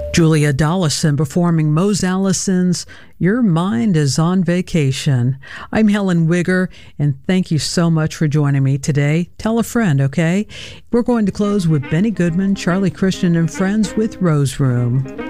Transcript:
Julia Dollison performing Mose Allison's Your Mind is on Vacation. I'm Helen Wigger, and thank you so much for joining me today. Tell a friend, okay? We're going to close with Benny Goodman, Charlie Christian and Friends with Rose Room.